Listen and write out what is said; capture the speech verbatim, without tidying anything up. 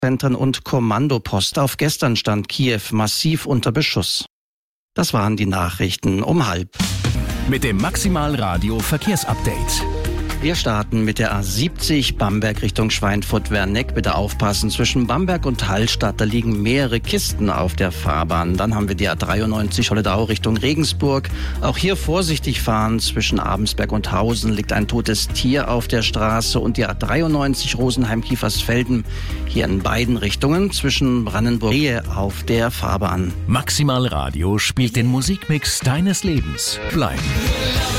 Zentren und Kommandopost. Auf gestern stand Kiew massiv unter Beschuss. Das waren die Nachrichten um halb. Mit dem Maximal Radio Verkehrsupdate. Wir starten mit der A siebzig Bamberg Richtung Schweinfurt-Werneck. Bitte aufpassen, zwischen Bamberg und Hallstatt, da liegen mehrere Kisten auf der Fahrbahn. Dann haben wir die A dreiundneunzig Holledau Richtung Regensburg. Auch hier vorsichtig fahren, zwischen Abensberg und Hausen liegt ein totes Tier auf der Straße. Und die A dreiundneunzig Rosenheim-Kiefersfelden, hier in beiden Richtungen, zwischen Brandenburg-Rehe auf der Fahrbahn. Maximal Radio spielt den Musikmix deines Lebens. Bleib